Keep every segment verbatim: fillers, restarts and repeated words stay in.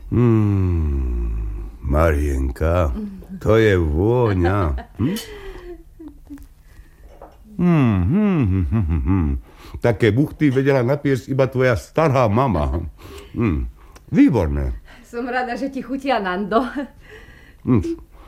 Hmm, Marienka, to je vôňa. Hm? Hmm, hmm, hmm, hmm, hmm. Také buchty vedela napiesť iba tvoja stará mama. Hmm. Výborné. Som rada, že ti chutia, Nando. Hmm.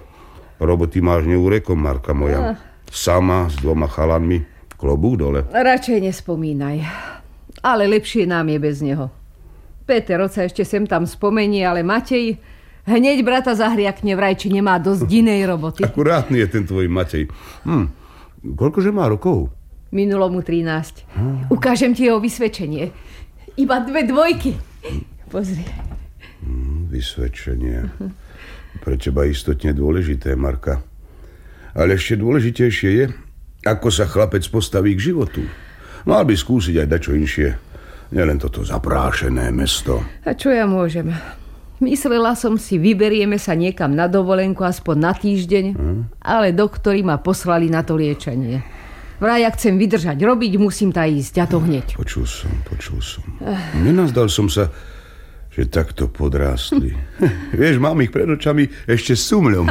Roboty máš neúrekom, Marka moja. Sama s dvoma chalanmi, klobúk dole. Radšej nespomínaj. Ale lepšie nám je bez neho. Peter oca ešte sem tam spomenie, ale Matej hneď brata zahriakne, vraj, či nemá dosť inej roboty. Akurátny je ten tvoj Matej. Hm. Koľkože má rokov? Minulo mu trinásť. Hm. Ukážem ti jeho vysvedčenie. Iba dve dvojky. Pozri. Hm, vysvedčenie. Pre teba istotne dôležité, Marka. Ale ešte dôležitejšie je, ako sa chlapec postaví k životu. Mal by skúsiť aj dačo inšie. Nielen toto zaprášené mesto. A čo ja môžem? Myslela som si, vyberieme sa niekam na dovolenku aspoň na týždeň, hm? ale doktori ma poslali na to liečenie. Vraj, ak chcem vydržať robiť, musím tá ísť, a to hneď. Počul som, počul som. Nenazdal som sa, že takto podrástli. Vieš, mám ich pred očami ešte s sumľom.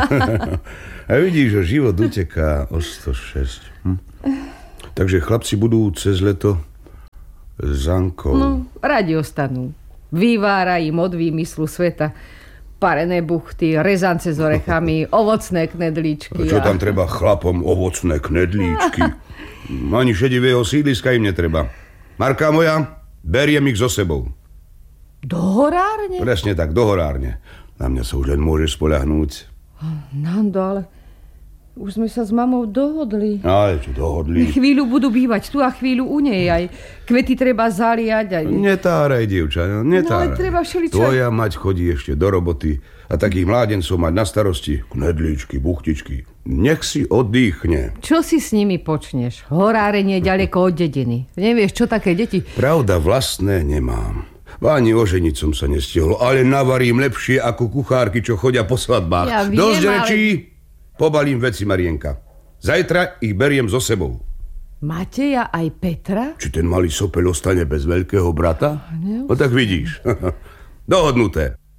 A vidíš, že život uteká o sto šesť. Hm? Takže chlapci budú cez leto zankou. No, radi ostanú. Vyvára im od výmyslu sveta. Parené buchty, rezance s orechami, ovocné knedlíčky. A čo tam treba chlapom ovocné knedlíčky? Ani šedivého sídliska im netreba. Marka moja, beriem ich so sebou. Do horárne? Presne tak, do horárne. Na mňa sa už len môžeš spoľahnúť. Nando, ale už sme sa s mamou dohodli. Ale čo dohodli? Chvíľu budú bývať tu a chvíľu u nej. Aj kvety treba zaliať. Aj... Netáraj, dievča, netáraj. No ale treba všeličo... Tvoja mať chodí ešte do roboty a takých mládencov mať na starosti knedlíčky, buchtičky. Nech si oddychne. Čo si s nimi počneš? Horárenie je ďaleko od dediny. Nevieš, čo také deti... Pravda, vlastné nemám. Ani oženiť som sa nestihol, ale navarím lepšie ako kuchárky, čo chodia po svadbách. Ja viem, Dosť rečí, ale... pobalím veci, Marienka. Zajtra ich beriem so sebou. Mateja aj Petra? Či ten malý sopel ostane bez veľkého brata? No, no tak vidíš. Dohodnuté.